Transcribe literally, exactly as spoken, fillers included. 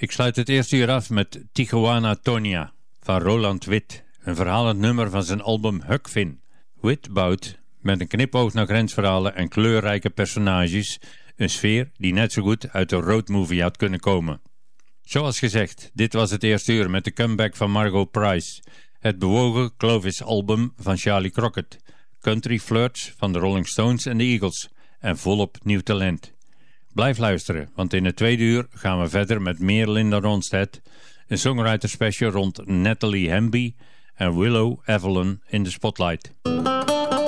Ik sluit het eerste uur af met Tijuana Tonya van Roland Witt, een verhalend nummer van zijn album Huck Finn. Witt bouwt met een knipoog naar grensverhalen en kleurrijke personages een sfeer die net zo goed uit een roadmovie had kunnen komen. Zoals gezegd, dit was het eerste uur met de comeback van Margot Price, het bewogen Clovis album van Charlie Crockett, Country Flirts van de Rolling Stones en de Eagles en volop nieuw talent. Blijf luisteren, want in het tweede uur gaan we verder met meer Linda Ronstadt, een songwriter special rond Natalie Hemby en Willow Evelyn in de spotlight.